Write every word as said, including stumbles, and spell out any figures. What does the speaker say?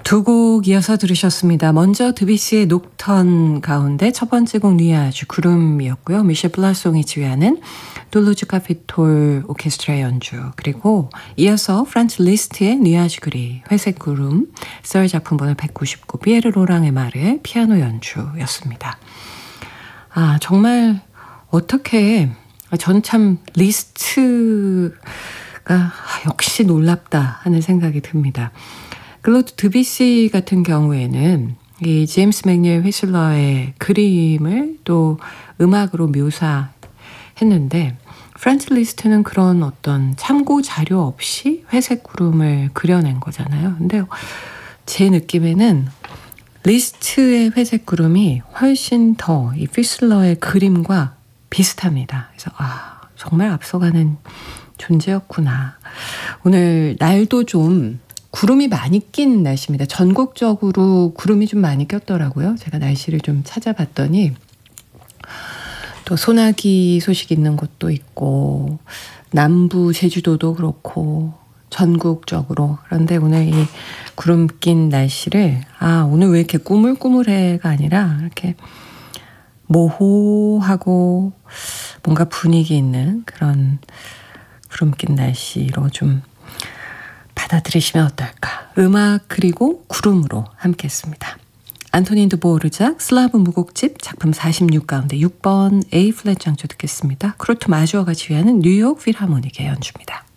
두 곡 이어서 들으셨습니다. 먼저 드비시의 녹턴 가운데 첫 번째 곡 누아주 구름이었고요. 미셸 블라송이 지휘하는 둘루즈 카피톨 오케스트라 연주, 그리고 이어서 프란츠 리스트의 누아주 그리 회색 구름, 썰 작품번호 백구십구 피에르 로랑의 말의 피아노 연주였습니다. 아, 정말 어떻게, 전 참 리스트가 역시 놀랍다 하는 생각이 듭니다. 클로드 드비시 같은 경우에는 이 제임스 맥니엘 휘슬러의 그림을 또 음악으로 묘사했는데, 프란츠 리스트는 그런 어떤 참고 자료 없이 회색 구름을 그려낸 거잖아요. 근데 제 느낌에는 리스트의 회색 구름이 훨씬 더 이 휘슬러의 그림과 비슷합니다. 그래서 아, 정말 앞서가는 존재였구나. 오늘 날도 좀 구름이 많이 낀 날씨입니다. 전국적으로 구름이 좀 많이 꼈더라고요. 제가 날씨를 좀 찾아봤더니 또 소나기 소식 있는 곳도 있고 남부 제주도도 그렇고 전국적으로. 그런데 오늘 이 구름 낀 날씨를 아, 오늘 왜 이렇게 꾸물꾸물해가 아니라 이렇게 모호하고 뭔가 분위기 있는 그런 구름 낀 날씨로 좀 받아들이시면 어떨까. 음악 그리고 구름으로 함께 했습니다. 안토닌 드보르작 슬라브 무곡집 작품 사십육 가운데 육 번 A 플랫 장조 듣겠습니다. 크루트 마주어가 지휘하는 뉴욕 필하모닉의 연주입니다.